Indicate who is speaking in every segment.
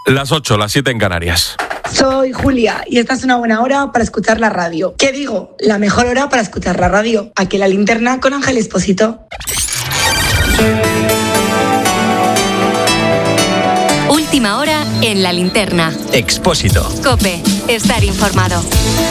Speaker 1: Las 8, las 7 en Canarias.
Speaker 2: Soy Julia y esta es una buena hora para escuchar la radio. ¿Qué digo? La mejor hora para escuchar la radio. Aquí en La Linterna con Ángel Expósito.
Speaker 3: Última hora en La Linterna.
Speaker 4: Expósito.
Speaker 3: COPE. Estar informado.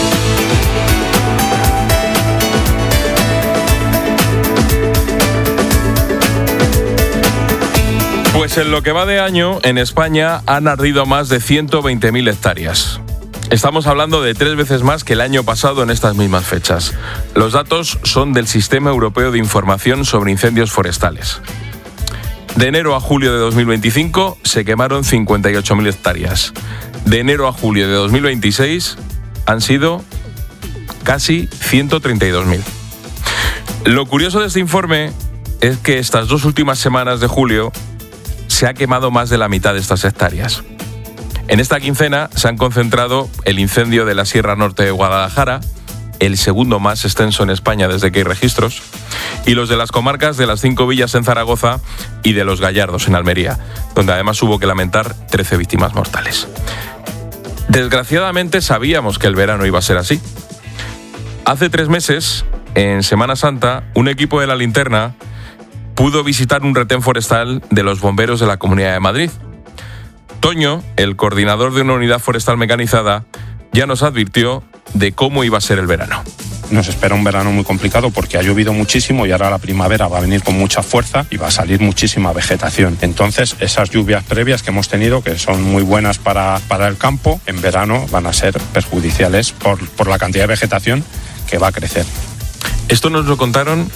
Speaker 1: Pues en lo que va de año, en España han ardido más de 120.000 hectáreas. Estamos hablando de 3 veces más que el año pasado en estas mismas fechas. Los datos son del Sistema Europeo de Información sobre Incendios Forestales. De enero a julio de 2025 se quemaron 58.000 hectáreas. De enero a julio de 2026 han sido casi 132.000. Lo curioso de este informe es que estas 2 últimas semanas de julio se ha quemado más de la mitad de estas hectáreas. En esta quincena se han concentrado el incendio de la Sierra Norte de Guadalajara, el segundo más extenso en España desde que hay registros, y los de las comarcas de las 5 villas en Zaragoza y de Los Gallardos en Almería, donde además hubo que lamentar 13 víctimas mortales. Desgraciadamente sabíamos que el verano iba a ser así. Hace 3 meses, en Semana Santa, un equipo de La Linterna pudo visitar un retén forestal de los bomberos de la Comunidad de Madrid. Toño, el coordinador de una unidad forestal mecanizada, ya nos advirtió de cómo iba a ser el verano.
Speaker 5: Nos espera un verano muy complicado porque ha llovido muchísimo y ahora la primavera va a venir con mucha fuerza y va a salir muchísima vegetación. Entonces, esas lluvias previas que hemos tenido, que son muy buenas para el campo, en verano van a ser perjudiciales por la cantidad de vegetación que va a crecer.
Speaker 1: Esto nos lo contaron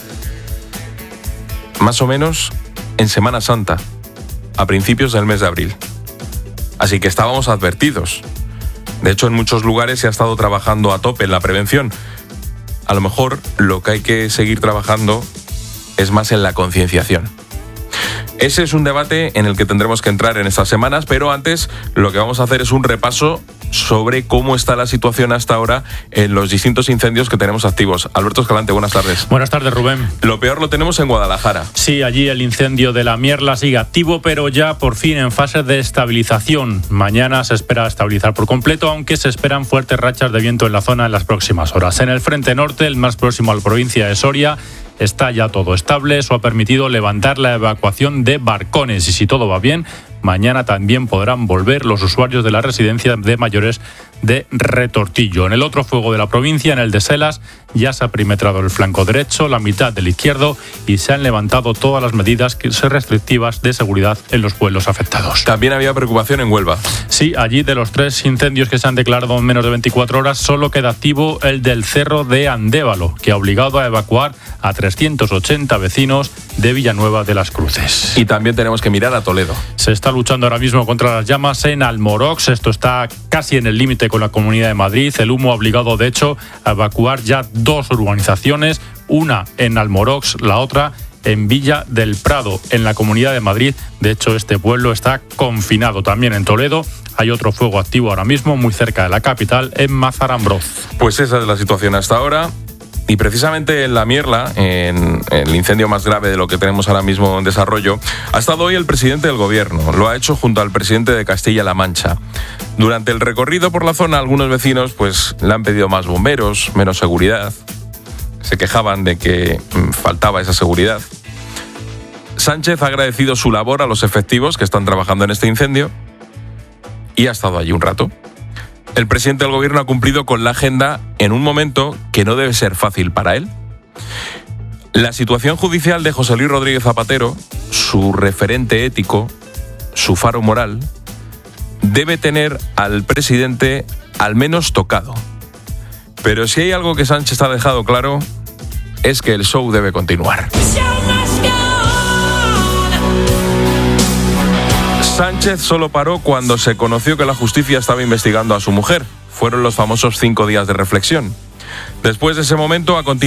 Speaker 1: más o menos en Semana Santa, a principios del mes de abril. Así que estábamos advertidos. De hecho, en muchos lugares se ha estado trabajando a tope en la prevención. A lo mejor lo que hay que seguir trabajando es más en la concienciación. Ese es un debate en el que tendremos que entrar en estas semanas, pero antes lo que vamos a hacer es un repaso sobre cómo está la situación hasta ahora en los distintos incendios que tenemos activos. Alberto Escalante, buenas tardes.
Speaker 6: Buenas tardes, Rubén.
Speaker 1: Lo peor lo tenemos en Guadalajara.
Speaker 6: Sí, allí el incendio de la Mierla sigue activo, pero ya por fin en fase de estabilización. Mañana se espera estabilizar por completo, aunque se esperan fuertes rachas de viento en la zona en las próximas horas. En el frente norte, el más próximo a la provincia de Soria, está ya todo estable. Eso ha permitido levantar la evacuación de barcones y si todo va bien, mañana también podrán volver los usuarios de la residencia de mayores de Retortillo. En el otro fuego de la provincia, en el de Selas, ya se ha perimetrado el flanco derecho, la mitad del izquierdo y se han levantado todas las medidas restrictivas de seguridad en los pueblos afectados.
Speaker 1: También había preocupación en Huelva.
Speaker 6: Sí, allí de los 3 incendios que se han declarado en menos de 24 horas, solo queda activo el del Cerro de Andévalo, que ha obligado a evacuar a 380 vecinos de Villanueva de las Cruces.
Speaker 1: Y también tenemos que mirar a Toledo.
Speaker 6: Se está luchando ahora mismo contra las llamas en Almorox. Esto está casi en el límite con la Comunidad de Madrid. El humo ha obligado, de hecho, a evacuar ya 2 urbanizaciones, una en Almorox, la otra en Villa del Prado, en la Comunidad de Madrid. De hecho, este pueblo está confinado. También en Toledo hay otro fuego activo ahora mismo, muy cerca de la capital, en Mazarambroz.
Speaker 1: Pues esa es la situación hasta ahora. Y precisamente en la Mierla, en el incendio más grave de lo que tenemos ahora mismo en desarrollo, ha estado hoy el presidente del gobierno. Lo ha hecho junto al presidente de Castilla-La Mancha. Durante el recorrido por la zona, algunos vecinos pues le han pedido más bomberos, menos seguridad. Se quejaban de que faltaba esa seguridad. Sánchez ha agradecido su labor a los efectivos que están trabajando en este incendio y ha estado allí un rato. El presidente del gobierno ha cumplido con la agenda en un momento que no debe ser fácil para él. La situación judicial de José Luis Rodríguez Zapatero, su referente ético, su faro moral, debe tener al presidente al menos tocado. Pero si hay algo que Sánchez ha dejado claro, es que el show debe continuar. Sánchez solo paró cuando se conoció que la justicia estaba investigando a su mujer. Fueron los famosos 5 días de reflexión. Después de ese momento ha continuado